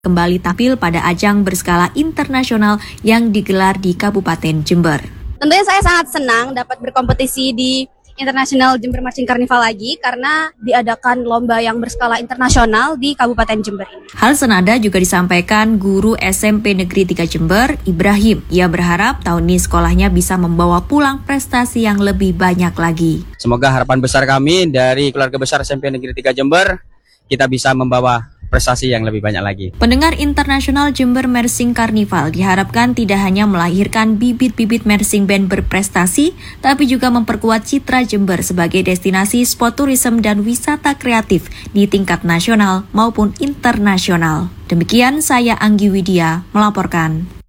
kembali tampil pada ajang berskala internasional yang digelar di Kabupaten Jember. Tentunya saya sangat senang dapat berkompetisi di International Jember Marching Carnival lagi karena diadakan lomba yang berskala internasional di Kabupaten Jember ini. Hal senada juga disampaikan guru SMP Negeri 3 Jember, Ibrahim. Ia berharap tahun ini sekolahnya bisa membawa pulang prestasi yang lebih banyak lagi. Semoga harapan besar kami dari keluarga besar SMP Negeri 3 Jember, kita bisa membawa prestasi yang lebih banyak lagi. Pendengar Internasional Jember Marching Carnival diharapkan tidak hanya melahirkan bibit-bibit marching band berprestasi, tapi juga memperkuat citra Jember sebagai destinasi sport tourism dan wisata kreatif di tingkat nasional maupun internasional. Demikian saya Anggi Widya melaporkan.